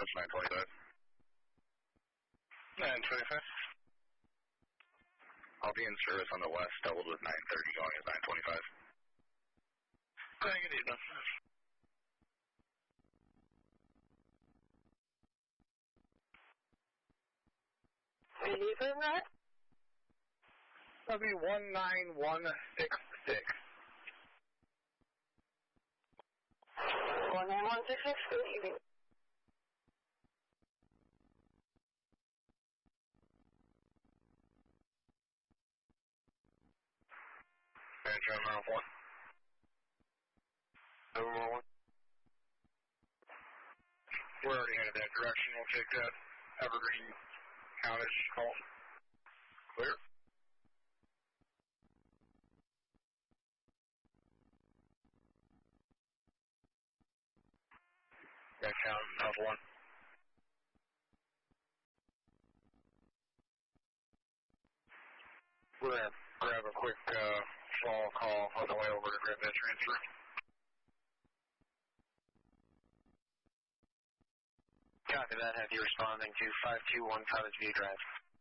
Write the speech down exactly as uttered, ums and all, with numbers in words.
That's nine twenty-five. nine twenty-five. I'll be in service on the west, doubled with nine thirty, going as nine twenty-five. Good evening. Anything that? That'll be one nine one six six. one nine one six six, good evening. And John Mount one. Number one. We're already headed that direction. We'll take that Evergreen outage call. Clear. Red count, Mount one. We're going to grab a quick uh, fall call on the way over to grab that transfer. Copy that. Have you responding to five two one Cottage View Drive.